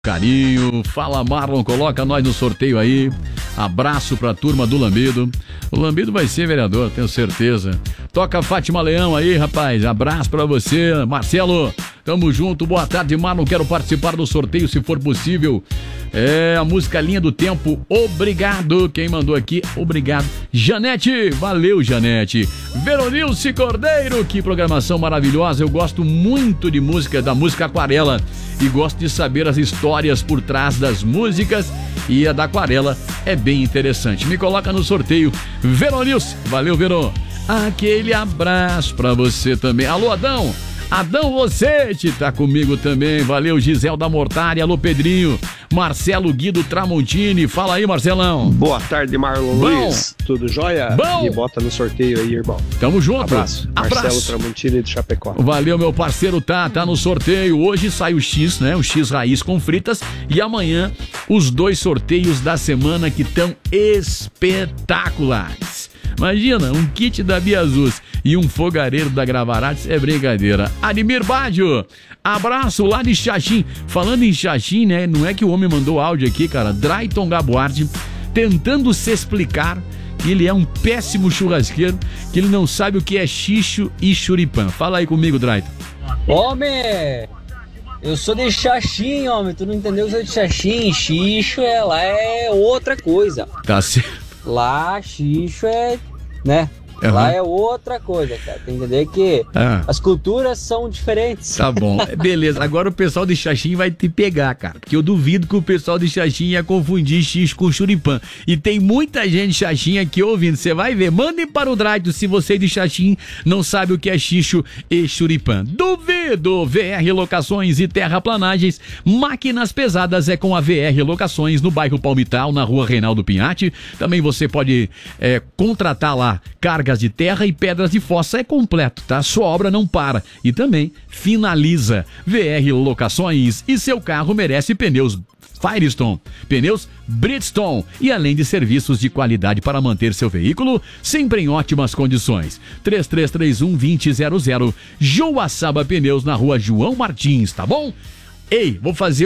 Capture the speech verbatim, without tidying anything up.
Carinho, fala Marlon, coloca nós no sorteio aí. Abraço pra turma do Lambido. O Lambido vai ser vereador, tenho certeza. Toca Fátima Leão aí, rapaz. Abraço pra você, Marcelo. Tamo junto, boa tarde, Marlon. Quero participar do sorteio se for possível. É a música Linha do Tempo. Obrigado. Quem mandou aqui, obrigado. Janete, valeu, Janete. Veronilce Cordeiro, que programação maravilhosa. Eu gosto muito de música, da música Aquarela. E gosto de saber as histórias por trás das músicas. E a da Aquarela é bem interessante. Me coloca no sorteio. Veronilce, valeu, Veron. Aquele abraço pra você também. Alô, Adão. Adão Rossetti tá comigo também, valeu, Gisel da Mortari, alô Pedrinho, Marcelo Guido Tramontini, fala aí, Marcelão. Boa tarde, Marlon Bom. Luiz, tudo jóia? Bom. Me bota no sorteio aí, irmão. Tamo junto. Abraço, Abraço. Marcelo Tramontini de Chapecó. Valeu, meu parceiro, tá, tá no sorteio, hoje sai o X, né, o X raiz com fritas, e amanhã os dois sorteios da semana que estão espetaculares. Imagina, um kit da Biazus e um fogareiro da Gravarates é brincadeira. Admir Baggio, abraço lá de Xaxim. Falando em Xaxim, né? Não é que o homem mandou áudio aqui, cara. Drayton Gabuarte tentando se explicar que ele é um péssimo churrasqueiro, que ele não sabe o que é xixo e churipã. Fala aí comigo, Drayton. Homem, eu sou de Xaxim, homem. Tu não entendeu que eu sou de Xaxim? Xixo é, lá é outra coisa. Tá certo. Lá, xixo é, né? Uhum. Lá é outra coisa, cara. Tem que entender que ah. as culturas são diferentes. Tá bom, beleza. Agora o pessoal de Xaxim vai te pegar, cara. Porque eu duvido que o pessoal de Xaxim ia confundir xixo com churipã. E tem muita gente de Xaxim aqui ouvindo. Você vai ver. Mandem para o Drayton se você de Xaxim não sabe o que é xixo e churipã. Duvido! V R Locações e Terraplanagens. Máquinas pesadas é com a V R Locações no bairro Palmital, na rua Reinaldo Pinhatti. Também você pode é, contratar lá carga de terra e pedras de fossa, é completo, tá? Sua obra não para e também finaliza. V R Locações, e seu carro merece pneus Firestone, pneus Bridgestone, e além de serviços de qualidade para manter seu veículo sempre em ótimas condições. três três três um, dois zero zero zero Joaçaba Pneus, na rua João Martins, tá bom? Ei, vou fazer